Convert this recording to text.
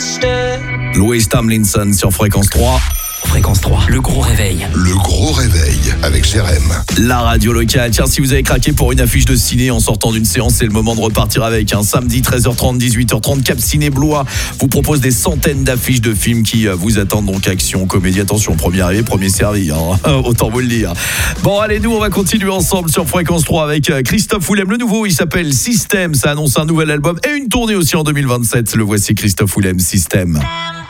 Louis Tomlinson sur Fréquence 3. Fréquence 3, le gros réveil. Le gros réveil avec Jérém. La radio locale. Tiens, si vous avez craqué pour une affiche de ciné en sortant d'une séance, c'est le moment de repartir avec. Samedi 13h30, 18h30, Cap Ciné Blois vous propose des centaines d'affiches de films qui vous attendent. Donc action, comédie, attention, premier arrivé, premier servi. Autant vous le dire. Bon, allez, nous, on va continuer ensemble sur Fréquence 3 avec Christophe Willem. Le nouveau, il s'appelle Système. Ça annonce un nouvel album et une tournée aussi en 2027. Le voici, Christophe Willem, Système.